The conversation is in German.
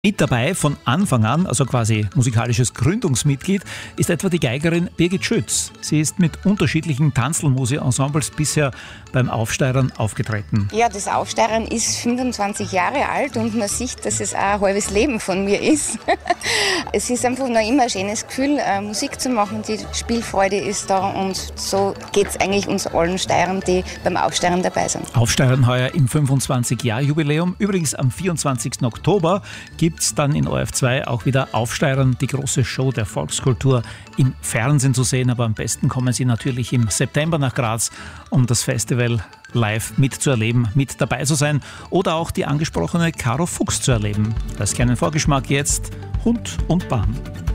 Mit dabei von Anfang an, also quasi musikalisches Gründungsmitglied, ist etwa die Geigerin Birgit Schütz. Sie ist mit unterschiedlichen Tanzlmusikensembles bisher beim Aufsteirern aufgetreten. Ja, das Aufsteirern ist 25 Jahre alt und man sieht, dass es auch ein halbes Leben von mir ist. Es ist einfach noch immer ein schönes Gefühl, Musik zu machen, die Spielfreude ist da und so geht es eigentlich uns allen Steirern, die beim Aufsteirern dabei sind. Aufsteirern heuer im 25-Jahr-Jubiläum. Übrigens am 24. Oktober gibt es dann in ORF2 auch wieder Aufsteirern, die große Show der Volkskultur im Fernsehen zu sehen. Aber am besten kommen Sie natürlich im September nach Graz, um das Festival live mitzuerleben, mit dabei zu sein oder auch die angesprochene Caro Fuchs zu erleben. Als kleinen Vorgeschmack jetzt Hund und Bahn.